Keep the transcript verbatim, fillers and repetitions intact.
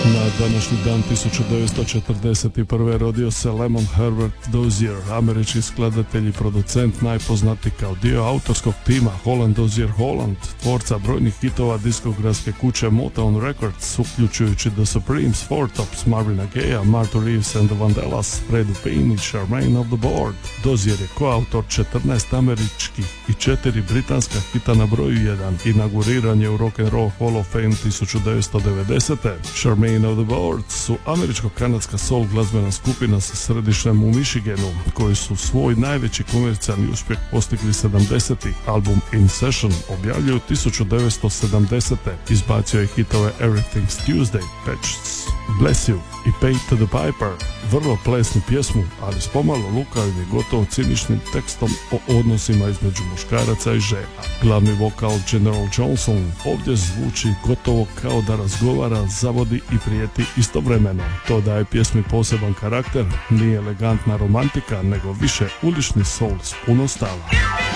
Na današnji dan tisuću devetsto četrdeset prve. rodio se Lemon Herbert Dozier, američki skladatelj i producent najpoznatiji kao dio autorskog tima Holland Dozier Holland, tvorca brojnih hitova diskografske kuće Motown Records, uključujući The Supremes, Four Tops, Marvina Gaye, Martha Reeves and the Vandellas, Fredu Payne i Charmaine of the Board. Dozier je koautor četrnaest američkih i četiri britanska hita na broju jedan. Inauguriran je u Rock and Roll Hall of Fame tisuću devetsto devedesete. Charmaine of the Board su američko-kanadska soul glazbena skupina sa središtem u Michiganu, koji su svoj najveći komercijalni uspjeh postigli sedamdesetih. Album In Session objavljaju tisuću devetsto sedamdesete. Izbacio je hitove Everything's Tuesday, Patches, Bless You i Pay to the Piper. Vrlo plesnu pjesmu, ali s pomalo lukavim i gotovo ciničnim tekstom o odnosima između muškaraca i žena. Glavni vokal General Johnson ovdje zvuči gotovo kao da razgovara, zavodi i prijeti istovremeno. To daje pjesmi poseban karakter, nije elegantna romantika, nego više ulični soul s puno stava.